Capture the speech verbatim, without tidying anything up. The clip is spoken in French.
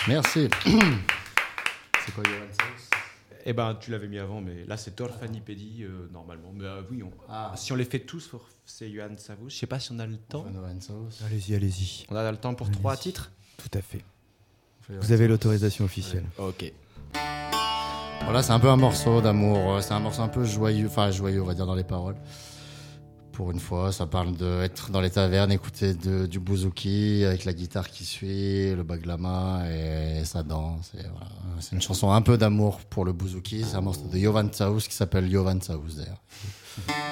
Merci. C'est quoi Johan Saus? Eh ben, tu l'avais mis avant, mais là, c'est Torfanipédie, euh, normalement. Mais euh, oui, on... Ah. si on les fait tous, c'est Johan Savous. Je sais pas si on a le temps. Johan Saus. Allez-y, allez-y. On a le temps pour Allez-y. trois titres. Tout à fait. Vous avez l'autorisation officielle. Ok. Voilà, c'est un peu un morceau d'amour. C'est un morceau un peu joyeux, enfin joyeux, on va dire dans les paroles. Pour une fois, ça parle d'être dans les tavernes, écouter de, du bouzouki avec la guitare qui suit, le baglama et ça danse. Et voilà. C'est une chanson un peu d'amour pour le bouzouki. C'est un morceau de Johan Saus qui s'appelle Johan Saus d'ailleurs.